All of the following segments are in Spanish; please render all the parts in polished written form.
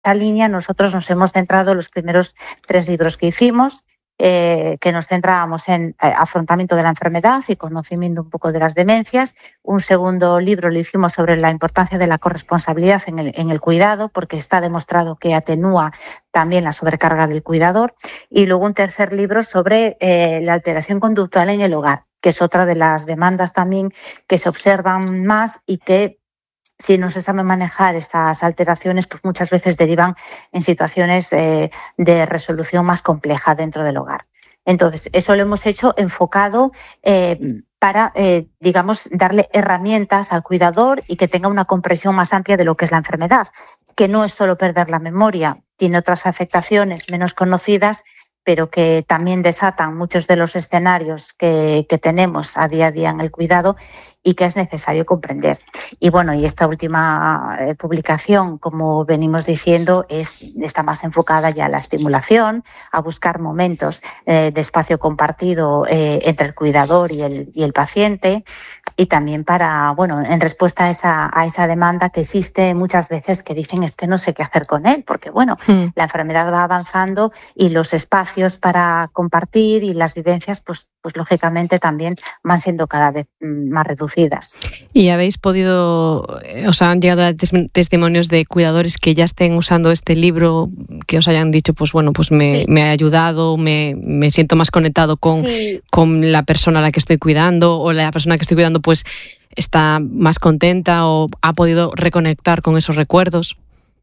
línea nosotros nos hemos centrado en los primeros 3 libros que hicimos, que nos centrábamos en afrontamiento de la enfermedad y conocimiento un poco de las demencias. Un segundo libro lo hicimos sobre la importancia de la corresponsabilidad en el cuidado, porque está demostrado que atenúa también la sobrecarga del cuidador. Y luego un tercer libro sobre la alteración conductual en el hogar, que es otra de las demandas también que se observan más y que, si no se sabe manejar estas alteraciones, pues muchas veces derivan en situaciones de resolución más compleja dentro del hogar. Entonces, eso lo hemos hecho enfocado para, digamos, darle herramientas al cuidador y que tenga una comprensión más amplia de lo que es la enfermedad, que no es solo perder la memoria, tiene otras afectaciones menos conocidas, pero que también desatan muchos de los escenarios que tenemos a día en el cuidado y que es necesario comprender. Y bueno, y esta última publicación, como venimos diciendo, está más enfocada ya a la estimulación, a buscar momentos de espacio compartido entre el cuidador y el paciente, y también para, bueno, en respuesta a esa demanda que existe muchas veces, que dicen es que no sé qué hacer con él, porque bueno, la enfermedad va avanzando y los espacios para compartir y las vivencias, pues lógicamente también van siendo cada vez más reducidas. ¿Y habéis podido, os han llegado testimonios de cuidadores que ya estén usando este libro, que os hayan dicho, pues bueno, pues me ha ayudado, me siento más conectado con la persona a la que estoy cuidando, o la persona que estoy cuidando pues está más contenta o ha podido reconectar con esos recuerdos?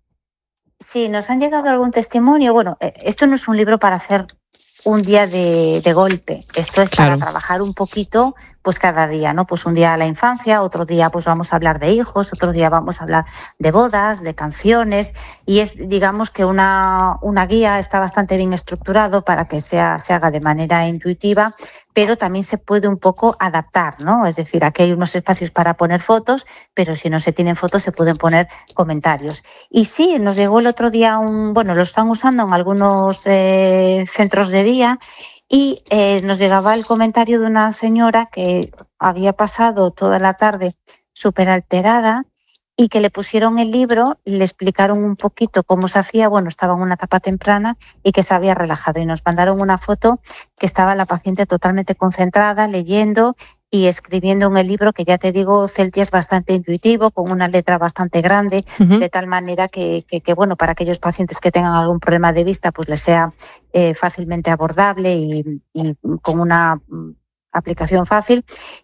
Sí, nos han llegado algún testimonio. Bueno, esto no es un libro para hacer un día de golpe. Esto es para trabajar un poquito, pues cada día, ¿no? Pues un día la infancia, otro día pues vamos a hablar de hijos, otro día vamos a hablar de bodas, de canciones, y es, digamos, que una guía está bastante bien estructurado para que se haga de manera intuitiva, pero también se puede un poco adaptar, ¿no? Es decir, aquí hay unos espacios para poner fotos, pero si no se tienen fotos se pueden poner comentarios. Y sí, nos llegó el otro día lo están usando en algunos centros de día, y nos llegaba el comentario de una señora que había pasado toda la tarde súper alterada y que le pusieron el libro, le explicaron un poquito cómo se hacía, bueno, estaba en una etapa temprana y que se había relajado, y nos mandaron una foto que estaba la paciente totalmente concentrada, leyendo y escribiendo en el libro, que ya te digo, Celtia es bastante intuitivo, con una letra bastante grande, de tal manera que bueno, para aquellos pacientes que tengan algún problema de vista, pues les sea fácilmente abordable y con una aplicación fácil.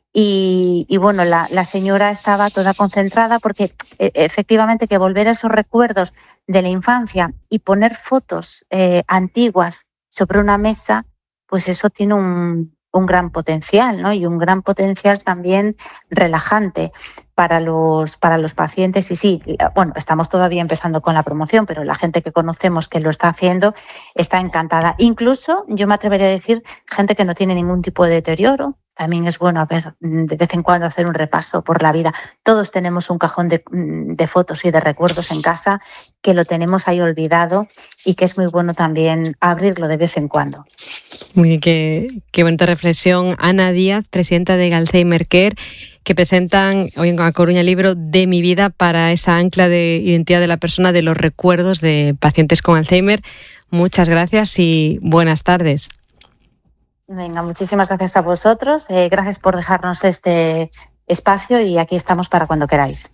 Y bueno, la señora estaba toda concentrada porque efectivamente que volver a esos recuerdos de la infancia y poner fotos antiguas sobre una mesa, pues eso tiene un gran potencial, ¿no? Y un gran potencial también relajante para los pacientes. Y sí, bueno, estamos todavía empezando con la promoción, pero la gente que conocemos que lo está haciendo está encantada. Incluso, yo me atrevería a decir, gente que no tiene ningún tipo de deterioro. También es bueno de vez en cuando hacer un repaso por la vida. Todos tenemos un cajón de fotos y de recuerdos en casa que lo tenemos ahí olvidado, y que es muy bueno también abrirlo de vez en cuando. Muy bien, qué bonita reflexión. Ana Díaz, presidenta de Alzheimer Care, que presentan hoy en A Coruña el libro De mi vida, para esa ancla de identidad de la persona, de los recuerdos de pacientes con Alzheimer. Muchas gracias y buenas tardes. Venga, muchísimas gracias a vosotros. Gracias por dejarnos este espacio, y aquí estamos para cuando queráis.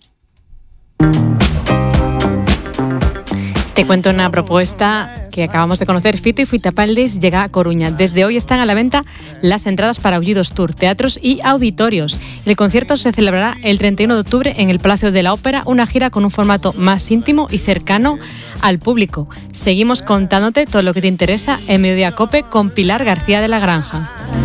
Te cuento una propuesta que acabamos de conocer. Fito y Fitapaldis llega a Coruña. Desde hoy están a la venta las entradas para Aullidos Tour, teatros y auditorios. El concierto se celebrará el 31 de octubre en el Palacio de la Ópera, una gira con un formato más íntimo y cercano al público. Seguimos contándote todo lo que te interesa en Mediodía COPE con Pilar García de la Granja.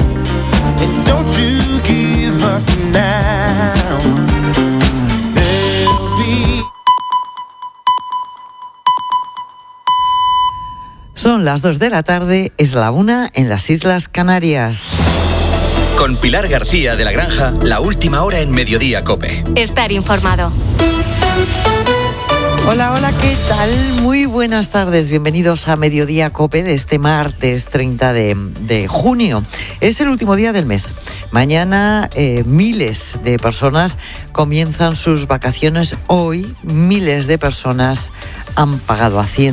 Son las 2 de la tarde, es la 1 en las Islas Canarias. Con Pilar García de la Granja, la última hora en Mediodía COPE. Estar informado. Hola, ¿qué tal? Muy buenas tardes, bienvenidos a Mediodía COPE de este martes 30 de junio. Es el último día del mes. Mañana miles de personas comienzan sus vacaciones. Hoy miles de personas han pagado Hacienda